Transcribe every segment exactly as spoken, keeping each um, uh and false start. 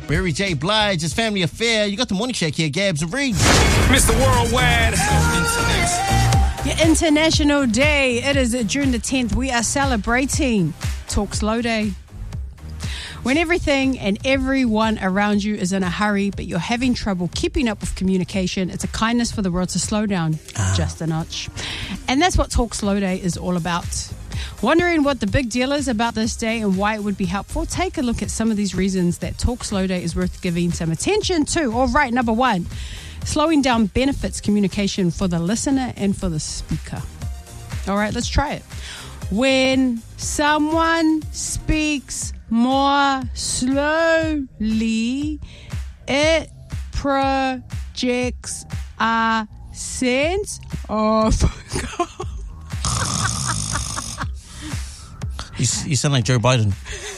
Barry J. Blige, his family affair. You got the morning shake here, Gabs and Reed. Mister Worldwide. Your International Day. It is June the tenth. We are celebrating Talk Slow Day. When everything and everyone around you is in a hurry, but you're having trouble keeping up with communication, it's a kindness for the world to slow down ah. just a notch. And that's what Talk Slow Day is all about. Wondering what the big deal is about this day and why it would be helpful? Take a look at some of these reasons that Talk Slow Day is worth giving some attention to. All right, number one, slowing down benefits communication for the listener and for the speaker. All right, let's try it. When someone speaks more slowly, it projects a sense of... you, you sound like Joe Biden.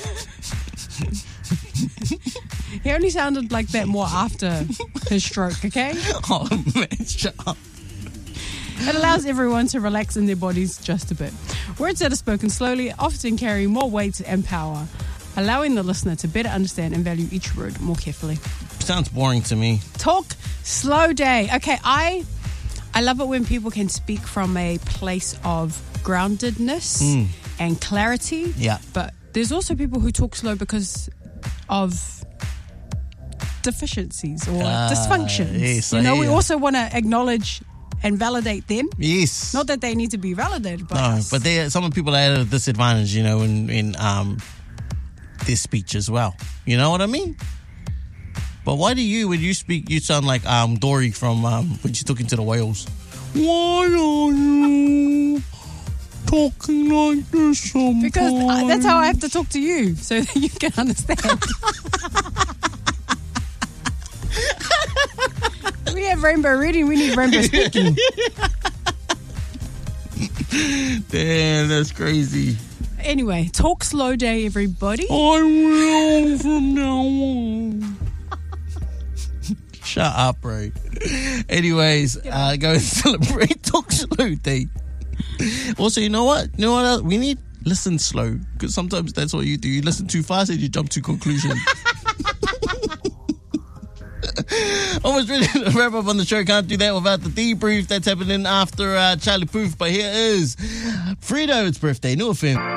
He only sounded like that more after his stroke, okay? Oh, man, shut up. It allows everyone to relax in their bodies just a bit. Words that are spoken slowly often carry more weight and power, allowing the listener to better understand and value each word more carefully. Sounds boring to me. Talk Slow Day. Okay, I I love it when people can speak from a place of groundedness mm. and clarity. Yeah. But there's also people who talk slow because of deficiencies or uh, dysfunctions. Yes, you know, we yeah. also want to acknowledge and validate them. Yes. Not that they need to be validated by no, us. but they, some people are at a disadvantage, you know, in, in um, their speech as well. You know what I mean? But why do you, when you speak, you sound like um, Dory from um, when she took into the whales? Why are you talking like this sometimes? Because uh, that's how I have to talk to you, so that you can understand. We have rainbow reading, we need rainbow speaking. Damn, that's crazy. Anyway, Talk Slow Day, everybody. I will from now on. Shut up, bro. Anyways, uh, go and celebrate Talk Slow Day. Also, you know what? You know what else? We need listen slow, because sometimes that's what you do. You listen too fast and you jump to conclusions. Almost ready to wrap up on the show. Can't do that without the debrief that's happening after uh, Charlie Puth. But here is Frito. It's birthday. New F M.